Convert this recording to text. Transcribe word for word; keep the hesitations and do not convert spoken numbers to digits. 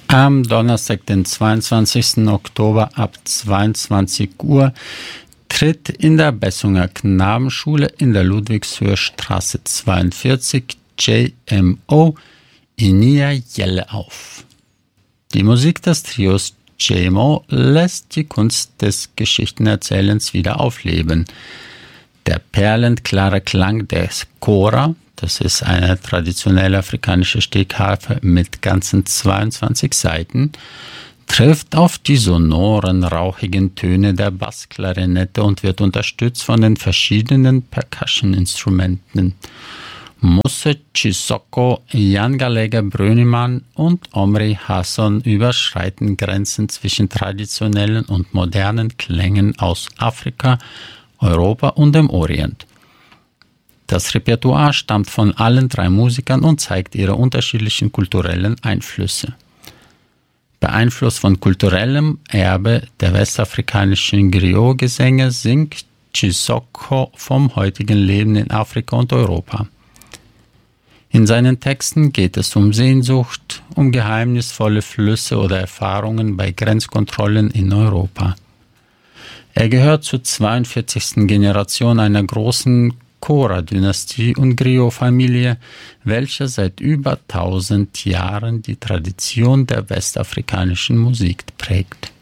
Am Donnerstag, den zweiundzwanzigsten Oktober ab zweiundzwanzig Uhr tritt in der Bessunger Knabenschule in der Ludwigshöher Straße zweiundvierzig J M O Inia Jelle auf. Die Musik des Trios J M O lässt die Kunst des Geschichtenerzählens wieder aufleben. Der perlenklare Klang des Kora, das ist eine traditionelle afrikanische Stegharfe mit ganzen zweiundzwanzig Saiten, trifft auf die sonoren, rauchigen Töne der Bassklarinette und wird unterstützt von den verschiedenen Percussion-Instrumenten. Musse Chisoko, Jan Gallagher Brönimann und Omri Hasson überschreiten Grenzen zwischen traditionellen und modernen Klängen aus Afrika, Europa und dem Orient. Das Repertoire stammt von allen drei Musikern und zeigt ihre unterschiedlichen kulturellen Einflüsse. Beeinflusst von kulturellem Erbe der westafrikanischen Griot-Gesänge singt Chisoko vom heutigen Leben in Afrika und Europa. In seinen Texten geht es um Sehnsucht, um geheimnisvolle Flüsse oder Erfahrungen bei Grenzkontrollen in Europa. Er gehört zur zweiundvierzigsten Generation einer großen Kora-Dynastie und Griot-Familie, welche seit über tausend Jahren die Tradition der westafrikanischen Musik prägt.